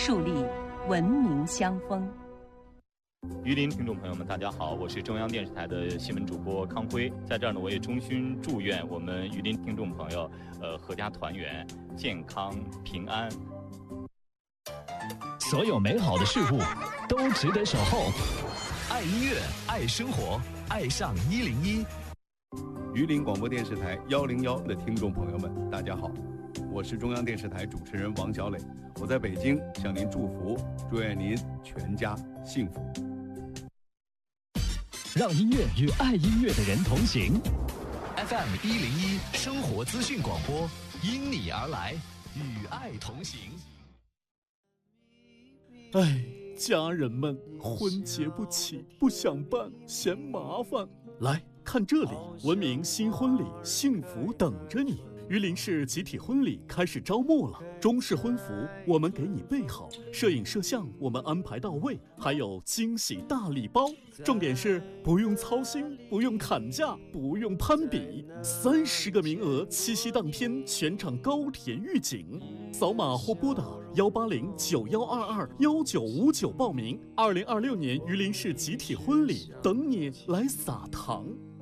树立文明乡风。 榆林听众朋友们，大家好，我是中央电视台的新闻主播康辉，在这儿呢，我也衷心祝愿我们榆林听众朋友，阖家团圆，健康平安。 所有美好的事物都值得守候。爱音乐，爱生活，爱上101。 榆林广播电视台101的听众朋友们，大家好，我是中央电视台主持人王小磊，我在北京向您祝福，祝愿您全家幸福。 让音乐与爱音乐的人同行。FM 101生活资讯广播，因你而来，与爱同行。 哎，家人们，婚结不起，不想办，嫌麻烦。来看这里，文明新婚礼，幸福等着你。榆林市集体婚礼开始招募了，中式婚服我们给你备好，摄影摄像我们安排到位，还有惊喜大礼包。重点是不用操心，不用砍价，不用攀比，30个名额，七夕当天全场高铁预警。扫码或拨打18091221959报名。2026年榆林市集体婚礼，等你来撒糖。